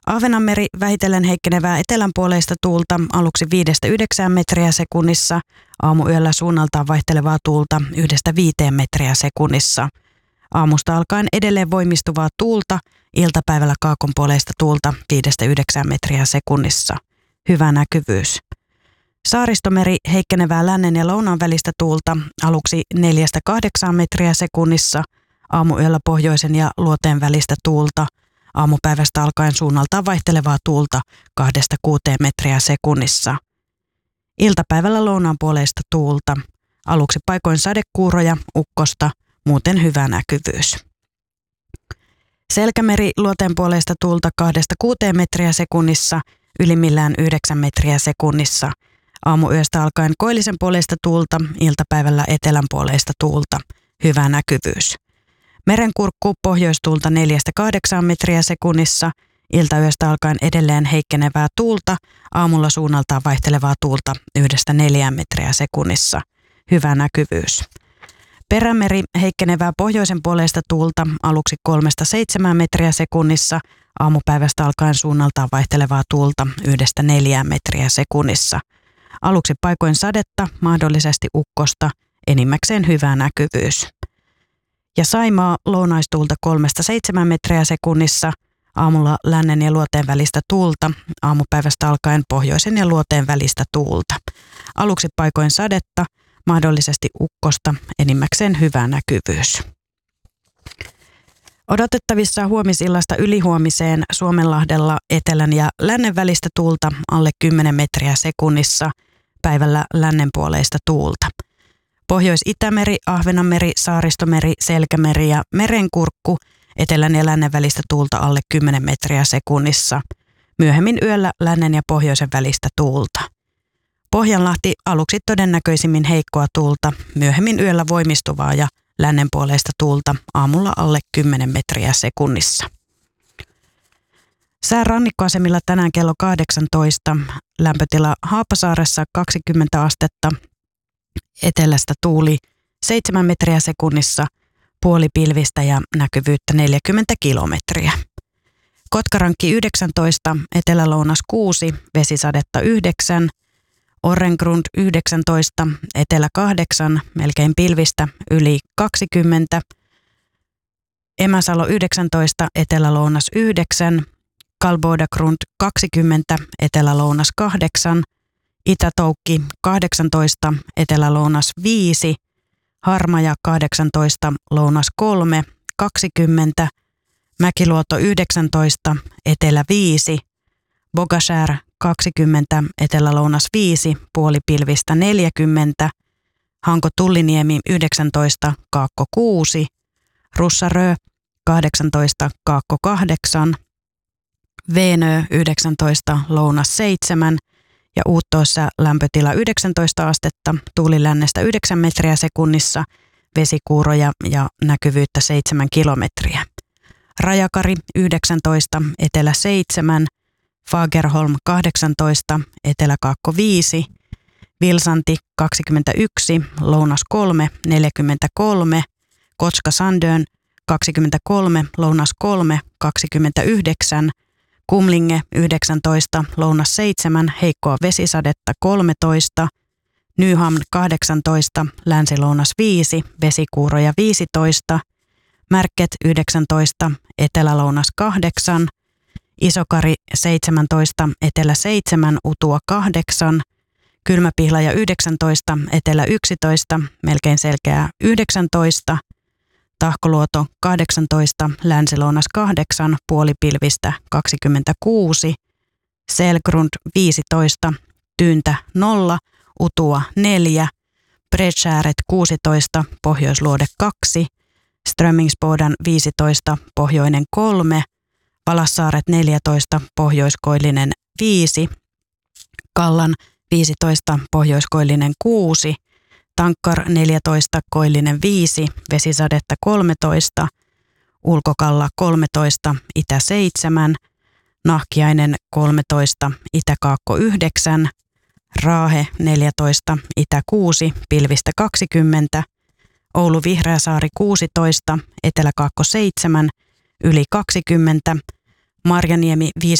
Ahvenanmeri vähitellen heikkenevää etelänpuoleista tuulta aluksi 5-9 metriä sekunnissa, aamuyöllä suunnaltaan vaihtelevaa tuulta 1-5 metriä sekunnissa. Aamusta alkaen edelleen voimistuvaa tuulta, iltapäivällä kaakonpuoleista tuulta 5-9 metriä sekunnissa. Hyvä näkyvyys. Saaristomeri heikkenevää lännen ja lounaan välistä tuulta aluksi 4-8 metriä sekunnissa, aamuyöllä pohjoisen ja luoteen välistä tuulta, aamupäivästä alkaen suunnaltaan vaihtelevaa tuulta 2-6 metriä sekunnissa. Iltapäivällä lounaanpuoleista tuulta, aluksi paikoin sadekuuroja, ukkosta, muuten hyvä näkyvyys. Selkämeri luoteenpuoleista tuulta 2-6 metriä sekunnissa, ylimmillään 9 metriä sekunnissa. Aamuyöstä alkaen koillisen puoleista tuulta, iltapäivällä etelänpuoleista tuulta, hyvä näkyvyys. Merenkurkku pohjoistuulta 4-8 metriä sekunnissa, iltayöstä alkaen edelleen heikkenevää tuulta, aamulla suunnaltaan vaihtelevaa tuulta 1-4 metriä sekunnissa. Hyvä näkyvyys. Perämeri heikkenevää pohjoisen puoleista tuulta aluksi 3-7 metriä sekunnissa, aamupäivästä alkaen suunnaltaan vaihtelevaa tuulta 1-4 metriä sekunnissa. Aluksi paikoin sadetta, mahdollisesti ukkosta, enimmäkseen hyvä näkyvyys. Ja Saimaa lounaistuulta 3-7 metriä sekunnissa, aamulla lännen ja luoteen välistä tuulta, aamupäivästä alkaen pohjoisen ja luoteen välistä tuulta. Aluksi paikoin sadetta, mahdollisesti ukkosta, enimmäkseen hyvä näkyvyys. Odotettavissa huomisillasta ylihuomiseen Suomenlahdella etelän ja lännen välistä tuulta alle 10 metriä sekunnissa, päivällä lännenpuoleista tuulta. Pohjois-Itämeri, Ahvenanmeri, Saaristomeri, Selkämeri ja Merenkurkku, etelän ja lännen välistä tuulta alle 10 metriä sekunnissa. Myöhemmin yöllä lännen ja pohjoisen välistä tuulta. Pohjanlahti aluksi todennäköisimmin heikkoa tuulta, myöhemmin yöllä voimistuvaa ja lännenpuoleista tuulta, aamulla alle 10 metriä sekunnissa. Sää rannikkoasemilla tänään kello 18, lämpötila Haapasaaressa 20 astetta, etelästä tuuli 7 metriä sekunnissa, puolipilvistä ja näkyvyyttä 40 kilometriä. Kotkarankki 19, etelä-lounas 6, vesisadetta 9, Orrengrund 19, etelä 8, melkein pilvistä yli 20, Emäsalo 19, etelä-lounas 9, Kalbodagrund 20, etelä-lounas 8, Itä-Toukki 18, etelä-lounas 5, Harmaja 18, lounas 3, 20, Mäkiluoto 19, etelä 5, Bogashär 20, etelä-lounas 5, puolipilvistä 40, Hanko-Tulliniemi 19, kaakko 6, Russarö 18, kaakko 8, Veenö 19, lounas 7 ja Uuttoossa lämpötila 19 astetta, tuuli lännestä 9 metriä sekunnissa, vesikuuroja ja näkyvyyttä 7 kilometriä. Rajakari 19, etelä 7, Fagerholm 18, etelä-kaakko 5, Vilsanti 21, lounas 3, 43, Kotska-Sandön 23, lounas 3, 29, Kumlinge 19, lounas 7, heikkoa vesisadetta 13, Nyhamn 18, länsi-lounas 5, vesikuuroja 15, Märket 19, etelä-lounas 8, Isokari 17, etelä 7, Utua 8, Kylmäpihlaja 19, etelä 11, melkein selkeää 19, Tahkoluoto 18, länsi-lounas 8, puolipilvistä 26, Selgrund 15, Tyyntä 0, Utua 4, Bredskääret 16, pohjoisluode 2, Strömingsbodan 15, pohjoinen 3, Valassaaret 14, pohjoiskoillinen 5, Kallan 15, pohjoiskoillinen 6, Tankkar 14, koillinen 5, vesisadetta 13, Ulkokalla 13, itä 7, Nahkiainen 13, itäkaakko 9, Raahe 14, itä 6, pilvistä 20, Oulu Vihreäsaari 16, eteläkaakko 7, yli 20, Marjaniemi